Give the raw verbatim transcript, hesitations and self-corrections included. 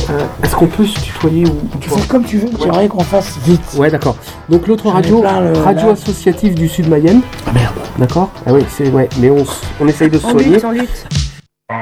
Euh, est-ce qu'on peut se tutoyer ou, ou Tu fais comme tu veux, j'aimerais qu'on fasse vite. Ouais, d'accord. Donc l'autre J'en ai radio, plein, le- radio là. associative du Sud Mayenne. Ah merde. D'accord. Ah oui, c'est ouais, mais on, s- on essaye de se On soigner. lutte, on lutte.